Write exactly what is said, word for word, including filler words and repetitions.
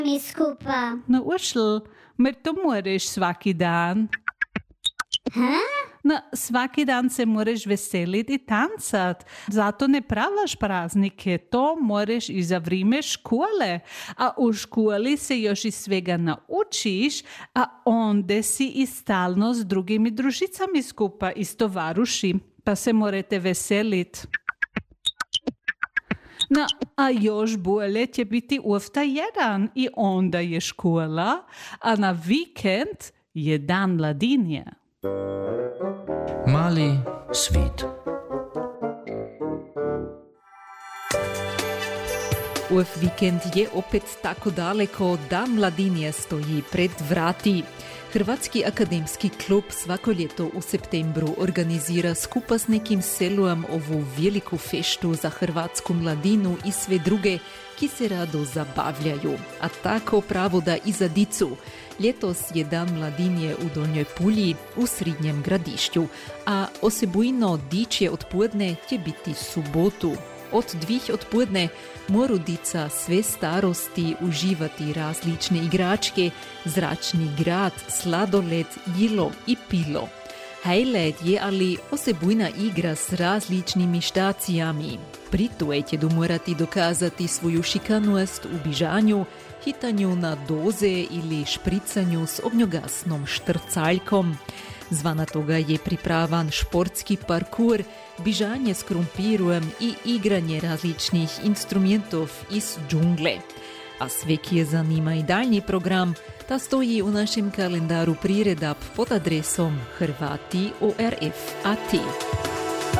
mi skupa. No ušl, mer to moraš svaki dan. Ha? No, svaki dan se moraš veseliti i tancat. Zato ne pravaš praznike. To moraš i za vrijeme škole. A u školi se još i svega naučiš, a onda si i stalno s drugimi družicami skupa isto varuši. Pa se morate veselit. No, a još bolje će biti ufta jedan i onda je škola, a na vikend je dan mladinje. Mali svet. Ov vikend je opet tako daleko, da mladinje stoji pred vrati. Hrvatski akademski klub svako ljeto u septembru organizira skupa s nekim selujem ovu veliku feštu za hrvatsku mladinu i sve druge, ki se rado zabavljaju. A tako pravo da i za dicu. Ljetos je dan mladinje u Donjoj Pulji, u Srednjem Gradišću, a osebujno dičje odpodne će biti subotu. Od dvih odpodne moru dica sve starosti uživati različne igračke, zračni grad, sladoled, jilo i pilo. Highlight je ali osebujna igra s različnimi štacijami. Pri toj će morati dokazati svoju šikanost u bižanju, hitanju na doze ili špricanju s ognjogasnom štrcaljkom. Zvana toga je pripravan športski parkur, bižanje s krumpirujem i igranje različnih instrumentov iz džungle. A sve ki je zanima i daljnji program, ta stoji u našem kalendaru priredab pod adresom hrvati o r f dot a t.